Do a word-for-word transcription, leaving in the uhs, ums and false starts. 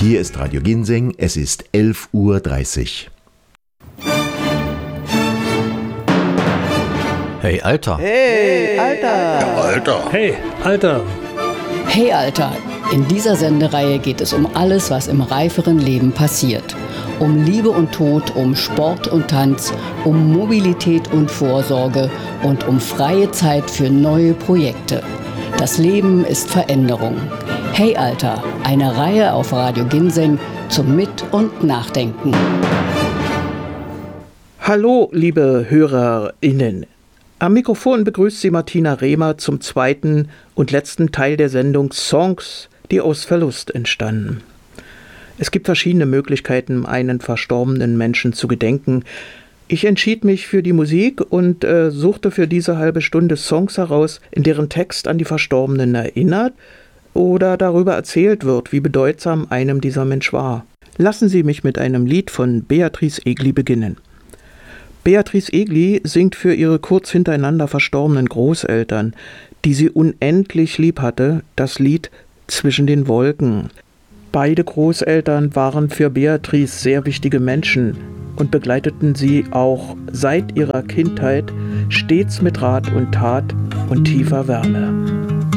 Hier ist Radio Ginseng, es ist elf Uhr dreißig. Hey, Alter. Hey, Alter. Ja, Alter. Hey, Alter. Hey, Alter. In dieser Sendereihe geht es um alles, was im reiferen Leben passiert. Um Liebe und Tod, um Sport und Tanz, um Mobilität und Vorsorge und um freie Zeit für neue Projekte. Das Leben ist Veränderung. Hey Alter, eine Reihe auf Radio Ginseng zum Mit- und Nachdenken. Hallo, liebe HörerInnen. Am Mikrofon begrüßt Sie Martina Rehmer zum zweiten und letzten Teil der Sendung Songs, die aus Verlust entstanden. Es gibt verschiedene Möglichkeiten, einen verstorbenen Menschen zu gedenken. Ich entschied mich für die Musik und äh, suchte für diese halbe Stunde Songs heraus, in deren Text an die Verstorbenen erinnert oder darüber erzählt wird, wie bedeutsam einem dieser Mensch war. Lassen Sie mich mit einem Lied von Beatrice Egli beginnen. Beatrice Egli singt für ihre kurz hintereinander verstorbenen Großeltern, die sie unendlich lieb hatte, das Lied Zwischen den Wolken. Beide Großeltern waren für Beatrice sehr wichtige Menschen und begleiteten sie auch seit ihrer Kindheit stets mit Rat und Tat und tiefer Wärme.